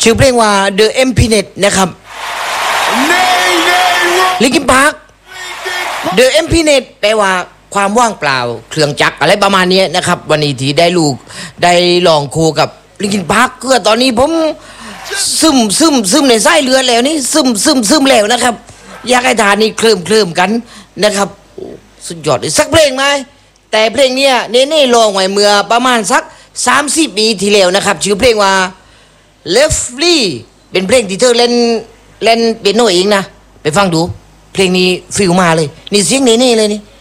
ชื่อเพลงว่า The Emptiness นะครับ Linkin Park The Emptiness แปลว่าความว่างเปล่าเครื่องจักรอะไรประมาณนี้นะครับวันนี้ที่ได้ลูกได้ลองโคกับ Linkin Park ก็ตอนนี้ผมซึมในไส้เรือแล้วนี่ซึมแล้วนะครับอยากให้ทานนี่เคลิ้มกันนะครับสุดยอดเลยสักเพลงไหมแต่เพลงเนี้ยเน่ลองไว้เมื่อประมาณสัก30 ปีที่แล้วนะครับชื่อเพลงว่า Lovely เป็นเพลงที่เธอเล่นเปียโนเองนะไปฟังดูเพลงนี้ฟิลมาเลยนี่เสียงเน่เลยนี่